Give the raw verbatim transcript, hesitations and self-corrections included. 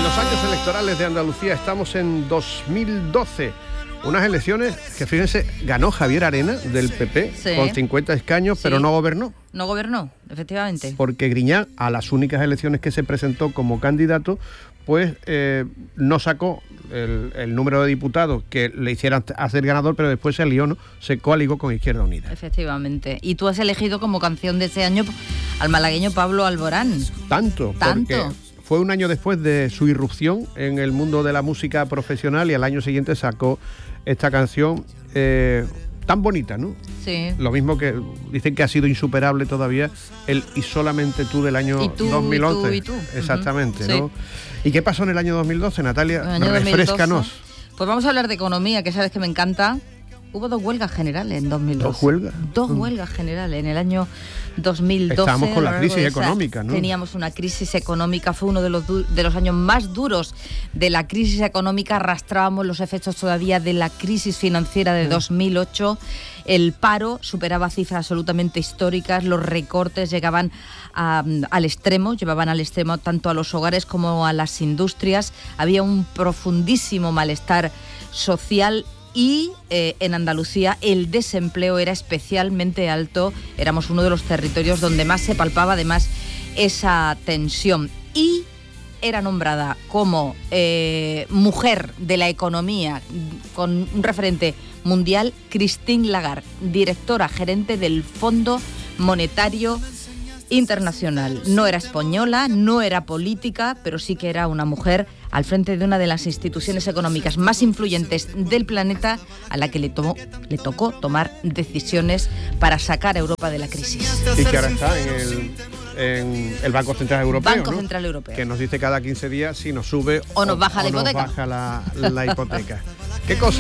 los años electorales de Andalucía estamos en dos mil doce. Unas elecciones que, fíjense, ganó Javier Arena del P P sí. con cincuenta escaños, sí. pero no gobernó. No gobernó, efectivamente. Porque Griñán, a las únicas elecciones que se presentó como candidato, pues eh, no sacó el, el número de diputados que le hicieran hacer ganador, pero después se alió, ¿no? Se coaligó con Izquierda Unida. Efectivamente. Y tú has elegido como canción de ese año al malagueño Pablo Alborán. Tanto, Tanto. Porque fue un año después de su irrupción en el mundo de la música profesional y al año siguiente sacó esta canción eh, tan bonita, ¿no? Sí. Lo mismo que dicen que ha sido insuperable todavía el Y solamente tú del año ¿Y tú, dos mil once. Y tú, y tú. Exactamente, uh-huh. ¿no? Sí. ¿Y qué pasó en el año dos mil doce, Natalia? Año Refréscanos. dos mil doce. Pues vamos a hablar de economía, que sabes que me encanta. Hubo dos huelgas generales en dos mil doce. ¿Dos huelgas? Dos mm. huelgas generales en el año dos mil doce. Estábamos con la crisis económica, ¿no? Teníamos una crisis económica, fue uno de los, du- de los años más duros de la crisis económica. Arrastrábamos los efectos todavía de la crisis financiera de mm. dos mil ocho. El paro superaba cifras absolutamente históricas, los recortes llegaban a, al extremo, llevaban al extremo tanto a los hogares como a las industrias. Había un profundísimo malestar social. Y eh, en Andalucía el desempleo era especialmente alto, éramos uno de los territorios donde más se palpaba además esa tensión. Y era nombrada como eh, mujer de la economía, con un referente mundial, Christine Lagarde, directora gerente del Fondo Monetario Internacional. No era española, no era política, pero sí que era una mujer al frente de una de las instituciones económicas más influyentes del planeta, a la que le, tomó, le tocó tomar decisiones para sacar a Europa de la crisis. Y que ahora está en el, en el Banco Central Europeo, Banco ¿no? Central Europeo. Que nos dice cada quince días si nos sube o nos baja o, la o hipoteca. Nos baja la, la hipoteca. ¿Qué cosa?